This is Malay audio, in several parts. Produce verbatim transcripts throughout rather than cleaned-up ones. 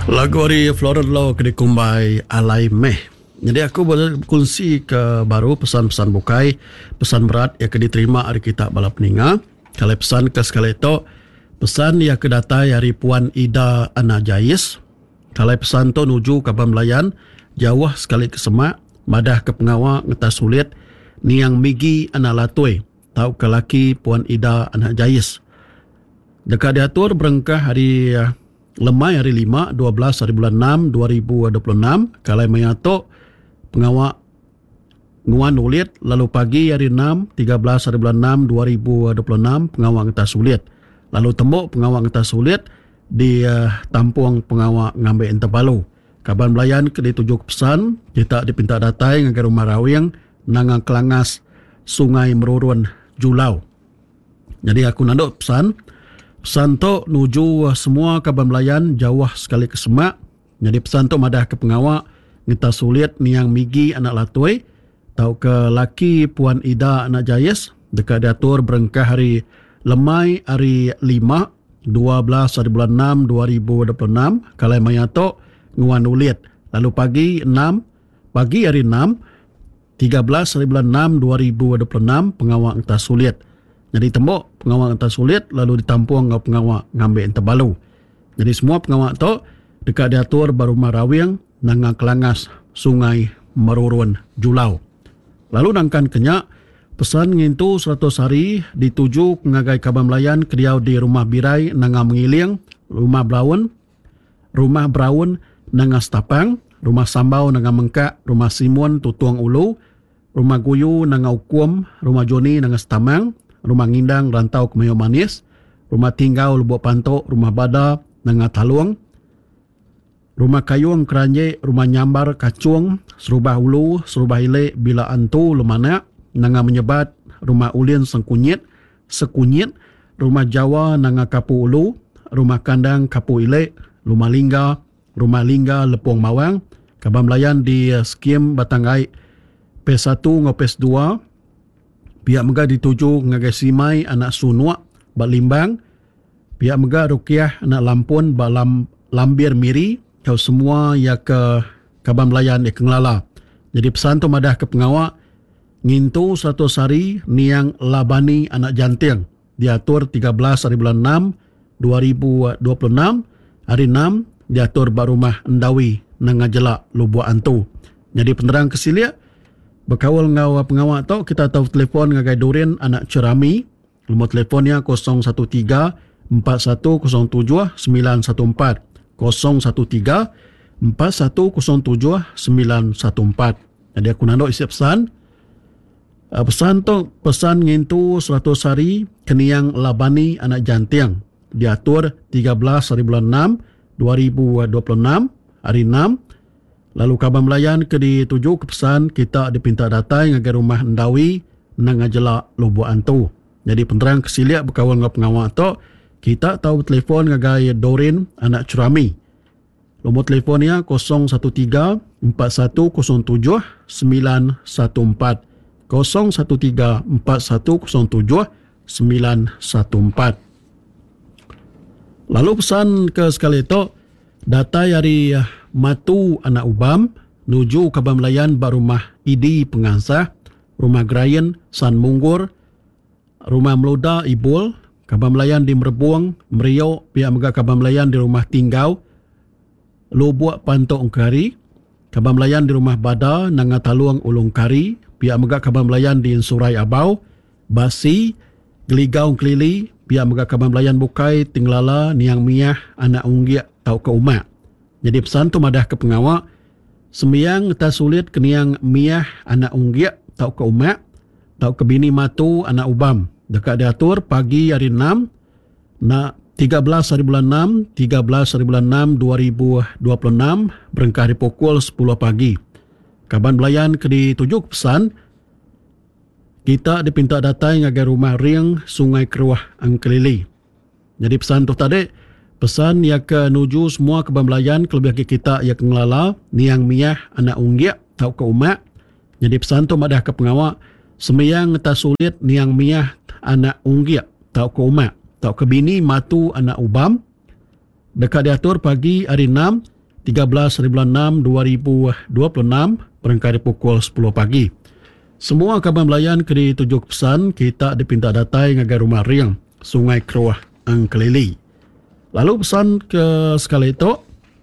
Lagu dari Floral Law kena kumbai alai meh. Jadi aku boleh kongsi ke baru pesan-pesan bukai, pesan berat yang kena diterima hari kita balap peninga. Kalau pesan ke sekali itu, pesan yang kedatai hari Puan Ida Ana Jais. Kalau pesan tu nuju ke Bamlayan, jauh sekali ke semak, madah ke pengawa ngeta sulit, ni yang migi Ana Latui, tahu ke laki Puan Ida Ana Jais. Dekat diatur berengkah hari uh, lemai hari lima, dua belas hari bulan enam, dua ribu dua puluh enam. Kalau menyatuk pengawak nguan ulit, lalu pagi hari enam, tiga belas hari bulan enam, dua ribu dua puluh enam, pengawak ngeta sulit. Lalu tembuk pengawak ngeta sulit di uh, tampung pengawak ngambil Entebalu. Kaban Melayan ke ditujuk pesan, kita dipinta datai ngagai rumah rawing, nangang kelangas sungai Merurun Julau. Jadi aku nanduk pesan, pesan tu nuju semua Kaban Melayan jauh sekali ke semak. Jadi pesan tu madah ke pengawak ngita sulit niang migi anak latui, tau ke laki Puan Ida Anak Jais, dekat diatur berengkah hari lemai hari lima, dua belas hari bulan enam, dua ribu dua puluh enam. Kalau mayatok nguan ulit. Lalu pagi enam, pagi hari enam, tiga belas hari bulan enam, dua ribu dua puluh enam, pengawak ngita sulit. Jadi tembok pengawak ngita sulit, lalu ditampung ke pengawak ngambil Entebalu. Jadi semua pengawak tu dekat diatur baru marawing nangang kelangas sungai Merurun Julau. Lalu nangkan kenyak pesan ngintu seratus hari dituju ngagai Kaban Melayan kediau di rumah birai nangang mengiling, rumah Braun, rumah Braun nangang Stapang, rumah Sambau nangang Mengkak, rumah Simon Tutuang Ulu, rumah Guyu nangang Ukum, rumah Joni nangang Stamang, rumah Ngindang Rantau Kemayo Manis, rumah Tinggau Lubuk Pantok, rumah Bada nangang Taluang, rumah Kayung Keranje, rumah Nyambar Kacung, Serubah Ulu, Serubah Ile Bila Antu Lumanak, nanga Menyebat, rumah Ulin Sengkunyit, Sekunyit, rumah Jawa nanga Kapu Ulu, rumah Kandang Kapu Ile, rumah Lingga, rumah Lingga Lepong Mawang, Kaban Melayan di uh, skim Batangai P satu ngau P dua, pihak mega dituju ngagai Simai anak Sunua, Bak Limbang, pihak mega Rukiah anak Lampun, Bak Lam, Lambir Miri, kau semua ya ke Kaban Melayan ya ke Ngelala. Jadi pesan tu madah ke pengawak ngintu seratus hari niang labani anak janting. Diatur tiga belas hari bulan enam, dua ribu dua puluh enam, hari enam diatur barumah Endawi nangajelak Lubuk Antu. Jadi penerang kesilia berkawal ngau pengawak tu kita tahu telefon ngagai Durin anak Cerami. Nombor telefonnya kosong satu tiga empat satu kosong tujuh sembilan satu empat. kosong satu tiga empat satu kosong tujuh sembilan satu empat. Jadi aku nak isi pesan. Uh, pesan tu pesan ngintu seratus hari keniang labani anak jantiang. Diatur tiga belas hari bulan enam, dua ribu dua puluh enam, hari enam. Lalu Kaban Melayan ke dituju ke pesan kita dipinta datai ngagai rumah Endawi nangajelak Lubuk Antu. Jadi penerang kesiliak berkawan dengan pengawak tu, kita tahu telefon ngagai Dorin anak Cerami. Nombor telefonnya kosong satu tiga empat satu kosong tujuh sembilan satu empat. kosong satu tiga empat satu kosong tujuh sembilan satu empat. Lalu pesan ke sekali itu, data dari Matu Anak Ubam, nuju Kaban Melayan bar rumah Idi Pengansah, rumah Grayen San Munggur, rumah Meluda Ibul, Kaban Melayan di Merebuang, Meriau, pihak Mega Kaban Melayan di rumah Tinggau, Lubuk Pantok Ungkari, Kaban Melayan di rumah Bada, Nangataluang Ulung Kari, pihak Mega Kaban Melayan di Surai Abau, Basi, Geligau Kelili, pihak Mega Kaban Melayan Bukai, Tinglala, Niang Miah, Anak Unggiak, tau ke umat. Jadi pesan tu madah ke pengawak, sembiang tak sulit ke Niang Miah, Anak Unggiak, tau ke umat, tau ke Bini Matu, Anak Ubam. Dekat diatur pagi hari enam, na tiga belas hari bulan enam, tiga belas hari bulan enam, dua ribu dua puluh enam, berengkah di pukul sepuluh pagi. Kaban Melayan ke ditujuk pesan, kita dipinta datai ngagai rumah Ring Sungai Keruah Angkelili. Jadi pesan tu tadi, pesan ya ke nuju semua Kaban Melayan, kelebih kita ya ke Ngelala, Niang Miah, Anak Unggiak, tau ke umat. Jadi pesan tu madah ke pengawak, sembiang tak sulit Niang Miah, Anak Unggiak, tau ke umat. Tau ke Bini Matu Anak Ubam. Dekat diatur pagi hari enam, tiga belas hari bulan enam dua ribu dua puluh enam berangkat pukul sepuluh pagi. Semua kabar melayan ke tujuh pesan kita dipinta datai ngagai rumah riang Sungai Keruah Angkelili. Lalu pesan ke sekali itu,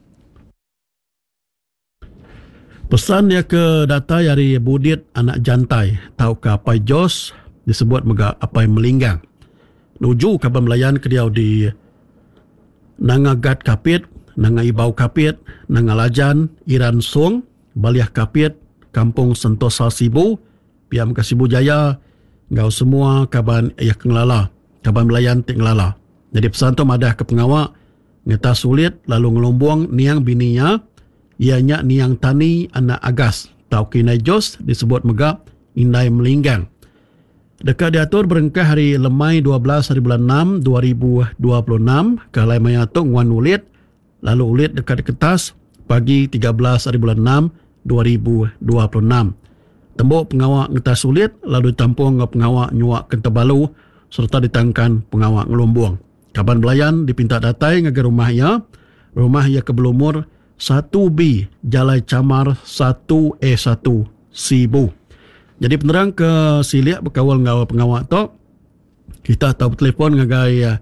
pesan dia ke datai dari Budit anak jantai tahu ke apai jos disebut mega apai melinggang. Nuju kabar melayan ke dia di Nangagat Kapit, Nanga Ibau Kapit, Nanga Lajan, Iran Song, Baliah Kapit, Kampung Sentosa Sibu, Piam Kasibu Jaya, ngau semua kaban ayah kengelala, kaban melayan tik ngelala. Jadi pesan tu madah ke pengawak, ngeta sulit lalu ngelombong niang bininya, ianya niang tani anak agas, tau kinai jos disebut megap indai melinggang. Dekat diatur berengkah hari lemai dua belas hari bulan enam dua ribu dua puluh enam, kalai mayatuk nguan ulit, lalu ulit dekat kertas pagi tiga belas hari bulan enam dua ribu dua puluh enam. Tembok pengawak ngetas sulit lalu ditampung ke pengawak nyuak Kentabalu serta ditangkan pengawak ngelumbung. Kaban belayan dipinta datai ngagai rumah ia, rumah ia ke Belumur satu B Jalai Camar satu E satu Sibu. Jadi penerang ke siliak berkawal ngawal pengawak tu, kita tahu telefon ngagai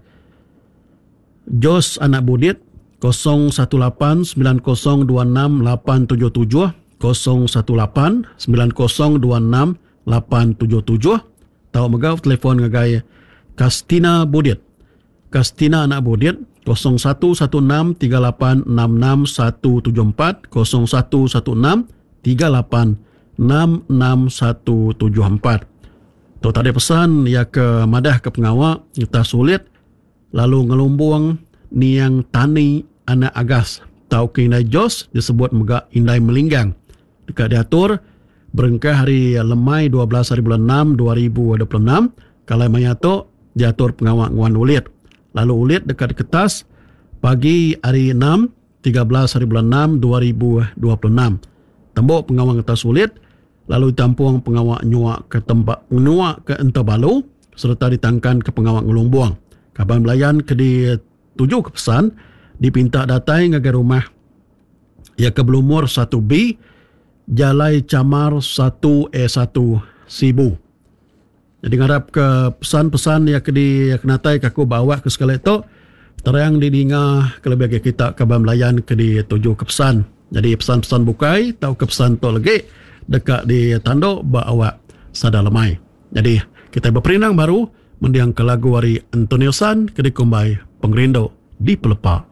Jos anak Budit kosong satu lapan sembilan kosong dua enam lapan tujuh tujuh kosong satu lapan sembilan kosong dua enam lapan tujuh tujuh. Tahu megau telefon ngagai Kastina Budit. Kastina anak Budit kosong satu satu enam tiga lapan enam enam satu tujuh empat kosong satu satu enam tiga lapan enam enam satu tujuh empat. Tu tadi pesan ya ke madah ke pengawak kita sulit lalu ngelumbung niang tani anak agas tau kinai jos disebut mega indai melinggang. Dekat diatur berengkah hari lemai dua belas hari bulan enam dua ribu dua puluh enam, kalai mayato diatur pengawak nguan ulit. Lalu ulit dekat kertas pagi hari enam tiga belas hari bulan enam dua ribu dua puluh enam. Tembok pengawak kertas ulit lalu ditampung pengawak nyuak ke tempat nyuak ke Entabalu serta ditangkan ke pengawak ngelumbung. Kaban belayan ke di tujuh kepesan dipinta datai ngagai rumah ya ke Belumur satu B Jalai Camar satu E satu Sibu. Jadi ngarap ke pesan-pesan ya ke di kenatai kaku bawa ke sekali itu terang didinga kelebih kita kaban melayan ke di tujuh kepesan. Jadi pesan-pesan bukai tahu kepesan tu lagi dekat di tanduk bawa sada lemai. Jadi kita berperinang baru mendiang ke lagu wari Antoniosan ke di kumbai pengerindo di Pelepah.